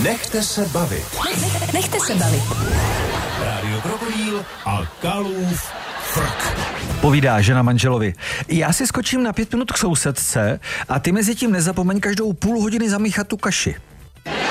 Nechte se bavit. Nechte se bavit. Rádio Krokodýl a Kalův frk. Povídá žena manželovi: já si skočím na 5 minut k sousedce a ty mezi tím nezapomeň každou půl hodiny zamíchat tu kaši.